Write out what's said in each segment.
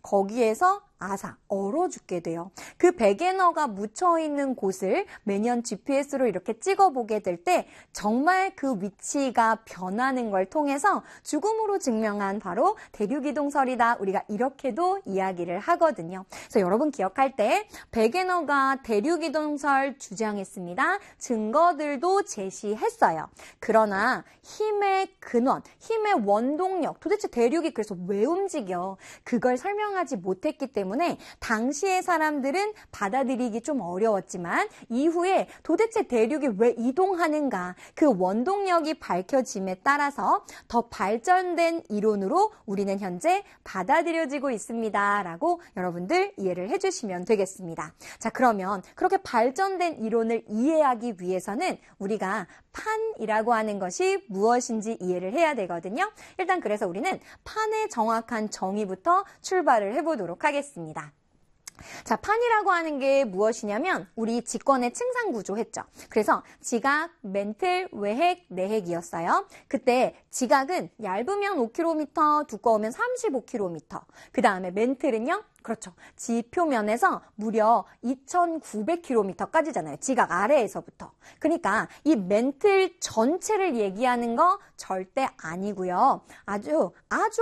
거기에서 얼어 죽게 돼요. 그 베개너가 묻혀있는 곳을 매년 GPS로 이렇게 찍어보게 될 때 정말 그 위치가 변하는 걸 통해서 죽음으로 증명한 바로 대륙이동설이다. 우리가 이렇게도 이야기를 하거든요. 그래서 여러분 기억할 때 베개너가 대륙이동설 주장했습니다. 증거들도 제시했어요. 그러나 힘의 근원, 힘의 원동력, 도대체 대륙이 그래서 왜 움직여? 그걸 설명하지 못했기 때문에 당시의 사람들은 받아들이기 좀 어려웠지만 이후에 도대체 대륙이 왜 이동하는가 그 원동력이 밝혀짐에 따라서 더 발전된 이론으로 우리는 현재 받아들여지고 있습니다. 라고 여러분들 이해를 해주시면 되겠습니다. 자, 그러면 그렇게 발전된 이론을 이해하기 위해서는 우리가 판이라고 하는 것이 무엇인지 이해를 해야 되거든요. 일단 그래서 우리는 판의 정확한 정의부터 출발을 해보도록 하겠습니다. 자, 판이라고 하는 게 무엇이냐면 우리 직권의 층상구조 했죠. 그래서 지각, 멘틀, 외핵, 내핵이었어요. 그때 지각은 얇으면 5km, 두꺼우면 35km. 그 다음에 멘틀은요? 그렇죠. 지표면에서 무려 2,900km까지잖아요. 지각 아래에서부터. 그러니까 이 멘틀 전체를 얘기하는 거 절대 아니고요. 아주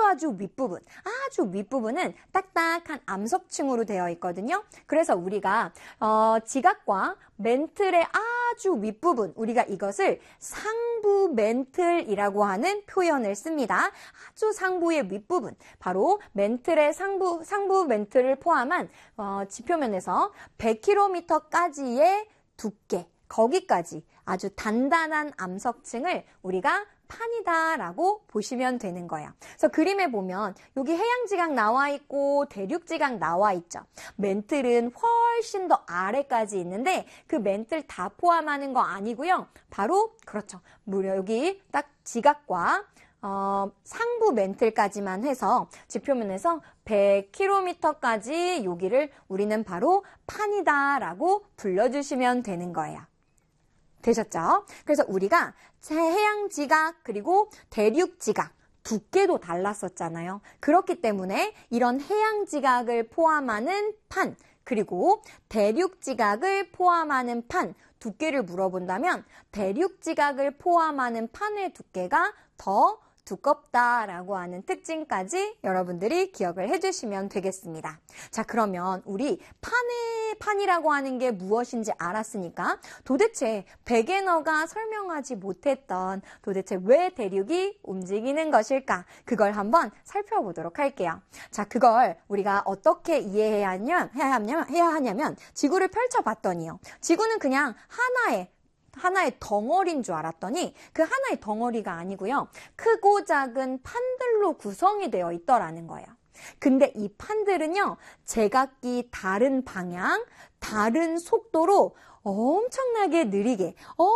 윗부분은 딱딱한 암석층으로 되어 있거든요. 그래서 우리가 지각과 멘틀의 아주 윗부분, 우리가 이것을 상부 멘틀이라고 하는 표현을 씁니다. 아주 상부의 윗부분, 바로 멘틀의 상부 멘틀을 포함한 지표면에서 100km까지의 두께, 거기까지 아주 단단한 암석층을 우리가 판이다라고 보시면 되는 거예요. 그래서 그림에 보면 여기 해양지각 나와 있고 대륙지각 나와 있죠. 멘틀은 훨씬 더 아래까지 있는데 그 멘틀 다 포함하는 거 아니고요. 바로 그렇죠. 무려 여기 딱 지각과 상부 멘틀까지만 해서 지표면에서 100km까지 여기를 우리는 바로 판이다라고 불러주시면 되는 거예요. 되셨죠? 그래서 우리가 해양지각 그리고 대륙지각 두께도 달랐었잖아요. 그렇기 때문에 이런 해양지각을 포함하는 판 그리고 대륙지각을 포함하는 판 두께를 물어본다면 대륙지각을 포함하는 판의 두께가 더 두껍다라고 하는 특징까지 여러분들이 기억을 해주시면 되겠습니다. 자, 그러면 우리 판이라고 하는 게 무엇인지 알았으니까 도대체 베개너가 설명하지 못했던 도대체 왜 대륙이 움직이는 것일까? 그걸 한번 살펴보도록 할게요. 자, 그걸 우리가 어떻게 이해해야 하냐면 지구를 펼쳐봤더니요. 지구는 그냥 하나의 덩어리인 줄 알았더니 그 하나의 덩어리가 아니고요. 크고 작은 판들로 구성이 되어 있더라는 거예요. 근데 이 판들은요. 제각기 다른 방향, 다른 속도로 엄청나게 느리게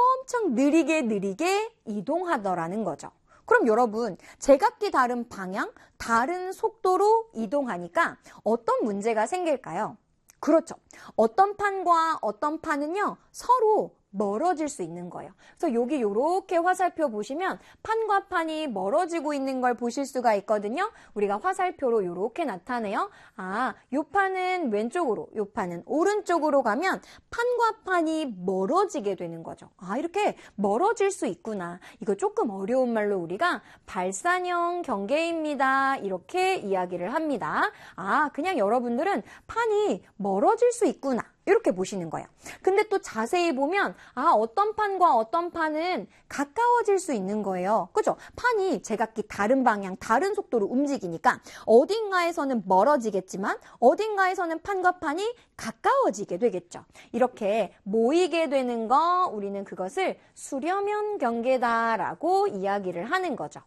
이동하더라는 거죠. 그럼 여러분, 제각기 다른 방향, 다른 속도로 이동하니까 어떤 문제가 생길까요? 그렇죠. 어떤 판과 어떤 판은요. 서로 멀어질 수 있는 거예요. 그래서 여기 이렇게 화살표 보시면 판과 판이 멀어지고 있는 걸 보실 수가 있거든요. 우리가 화살표로 이렇게 나타내요. 요 판은 왼쪽으로, 요 판은 오른쪽으로 가면 판과 판이 멀어지게 되는 거죠. 이렇게 멀어질 수 있구나. 이거 조금 어려운 말로 우리가 발산형 경계입니다. 이렇게 이야기를 합니다. 그냥 여러분들은 판이 멀어질 수 있구나. 이렇게 보시는 거예요. 근데 또 자세히 보면 어떤 판과 어떤 판은 가까워질 수 있는 거예요. 그죠? 판이 제각기 다른 방향, 다른 속도로 움직이니까 어딘가에서는 멀어지겠지만 어딘가에서는 판과 판이 가까워지게 되겠죠. 이렇게 모이게 되는 거 우리는 그것을 수렴연 경계다라고 이야기를 하는 거죠.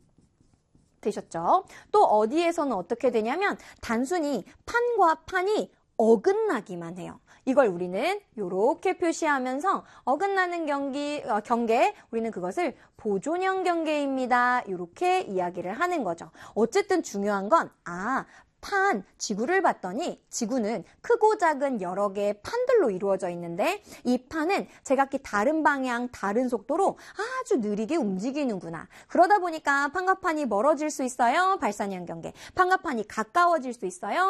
되셨죠? 또 어디에서는 어떻게 되냐면 단순히 판과 판이 어긋나기만 해요. 이걸 우리는 이렇게 표시하면서 어긋나는 경계, 우리는 그것을 보존형 경계입니다. 이렇게 이야기를 하는 거죠. 어쨌든 중요한 건 지구를 봤더니 지구는 크고 작은 여러 개의 판들로 이루어져 있는데 이 판은 제각기 다른 방향, 다른 속도로 아주 느리게 움직이는구나. 그러다 보니까 판과 판이 멀어질 수 있어요. 발산형 경계. 판과 판이 가까워질 수 있어요.